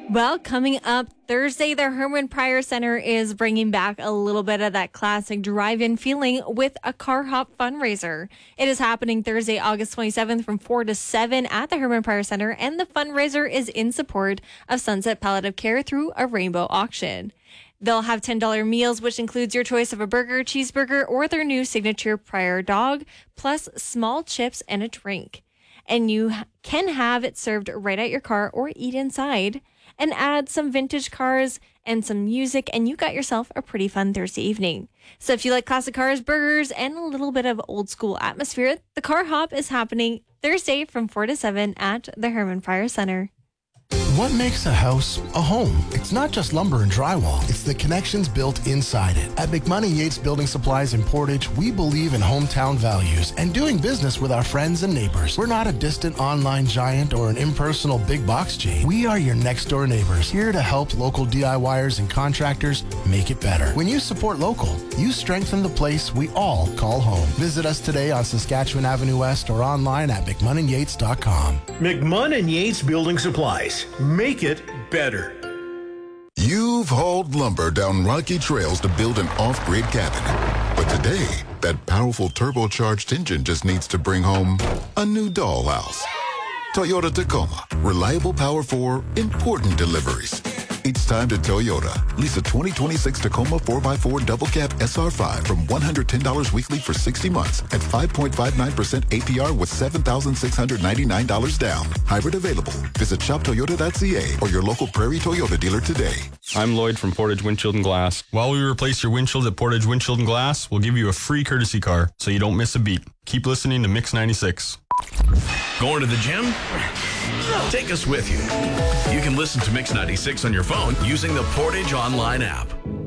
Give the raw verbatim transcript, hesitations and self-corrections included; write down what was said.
Well, coming up Thursday, the Herman Pryor Center is bringing back a little bit of that classic drive-in feeling with a car hop fundraiser. It is happening Thursday, August twenty-seventh from four to seven at the Herman Pryor Center, and the fundraiser is in support of Sunset Palliative Care through a rainbow auction. They'll have ten dollars meals, which includes your choice of a burger, cheeseburger, or their new signature Pryor dog, plus small chips and a drink. And you can have it served right at your car or eat inside, and add some vintage cars and some music, and you got yourself a pretty fun Thursday evening. So if you like classic cars, burgers, and a little bit of old school atmosphere, the Car Hop is happening Thursday from four to seven at the Herman Pryor Center. What makes a house a home? It's not just lumber and drywall. It's the connections built inside it. At McMoney Yates Building Supplies in Portage, we believe in hometown values and doing business with our friends and neighbors. We're not a distant online giant or an impersonal big box chain. We are your next door neighbors, here to help local DIYers and contractors make it better. When you support local, you strengthen the place we all call home. Visit us today on Saskatchewan Avenue West or online at mcmunn yates dot com. McMunn Yates Building Supplies. Make it better. You've hauled lumber down rocky trails to build an off-grid cabin. But today, that powerful turbocharged engine just needs to bring home a new dollhouse. Toyota Tacoma. Reliable power for important deliveries. It's time to Toyota. Lease a twenty twenty-six Tacoma four by four Double Cab S R five from one hundred ten dollars weekly for sixty months at five point five nine percent A P R with seven thousand six hundred ninety-nine dollars down. Hybrid available. Visit shop toyota dot c a or your local Prairie Toyota dealer today. I'm Lloyd from Portage Windshield and Glass. While we replace your windshield at Portage Windshield and Glass, we'll give you a free courtesy car so you don't miss a beat. Keep listening to Mix ninety-six. Going to the gym? Take us with you. You can listen to Mix ninety-six on your phone using the Portage Online app.